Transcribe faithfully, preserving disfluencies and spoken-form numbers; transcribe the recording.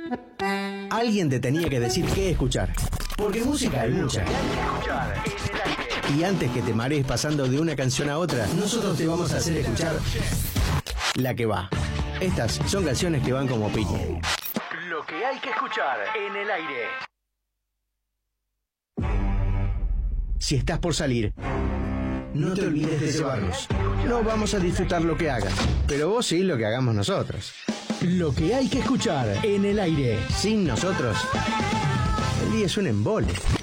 Alguien te tenía que decir qué escuchar. Porque música hay mucha. Y antes que te marees pasando de una canción a otra, nosotros te vamos a hacer escuchar la que va. Estas son canciones que van como piña. Lo que hay que escuchar en el aire. Si estás por salir, no te olvides de llevarnos. No vamos a disfrutar lo que hagas, pero vos sí lo que hagamos nosotros. Lo que hay que escuchar en el aire. Sin nosotros, el día es un embole.